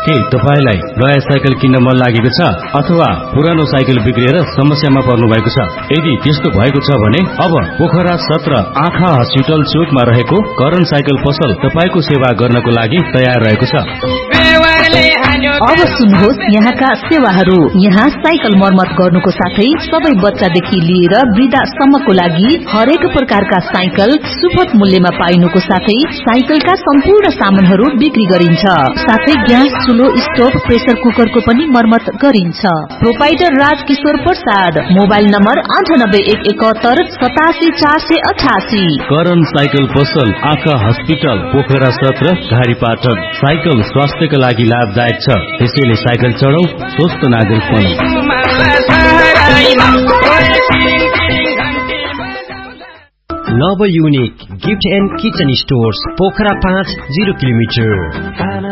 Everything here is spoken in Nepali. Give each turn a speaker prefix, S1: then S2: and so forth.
S1: के तपाईलाई नयाँ साइकल किन्न मन लागेको छ अथवा पुरानो साइकल बिग्रिएर समस्यामा पर्नु भएको छ? यदि त्यस्तो भएको छ भने अब पोखरा 17 आँखा हस्पिटल चोकमा रहेको करण साइकल पसल तपाईको सेवा गर्नको लागि तयार रहेको छ।
S2: अब सुन्नुहोस् यहाँका सेवाहरू। यहाँ साइकल मर्मत गर्नुको साथै सबै बच्चादेखि लिएर वृद्धासम्मको लागि हरेक प्रकारका साइकल सुपथ मूल्यमा पाइनुको साथै साइकलका सम्पूर्ण सामानहरू बिक्री गरिन्छ। साथै ग्यास चुलो स्टोभ प्रेसर कुकरको पनि मर्मत गरिन्छ। Proprietor Rajkishore Prasad, mobile number 9871 87488।
S1: Karan cycle पसल आँखा हस्पिटल पोखरा 17 घारीपाटन। साइकल स्वास्थ्यका लागि लाभदायक छ, त्यसैले साइकल चढाउ, स्वस्थ नागरिक बनौं।
S3: नव unique gift and kitchen stores Pokhara 5 0 kilometre.